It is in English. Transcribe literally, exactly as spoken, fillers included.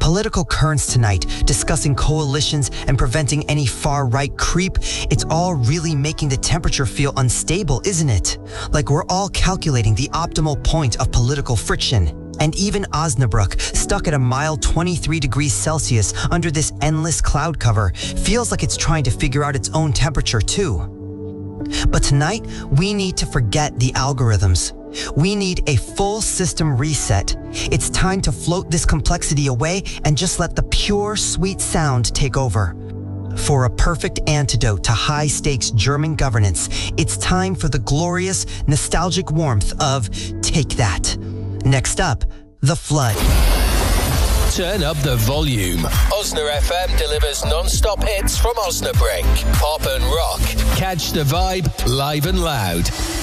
Political currents tonight, discussing coalitions and preventing any far-right creep. It's all really making the temperature feel unstable, isn't it? Like we're all calculating the optimal point of political friction. And even Osnabrück, stuck at a mild twenty-three degrees Celsius under this endless cloud cover, feels like it's trying to figure out its own temperature too. But tonight, we need to forget the algorithms. We need a full system reset. It's time to float this complexity away and just let the pure, sweet sound take over. For a perfect antidote to high-stakes German governance, it's time for the glorious, nostalgic warmth of Take That. Next up, The Flood. Turn up the volume. Osna F M delivers non-stop hits from Osnabrück. Pop and rock. Catch the vibe live and loud.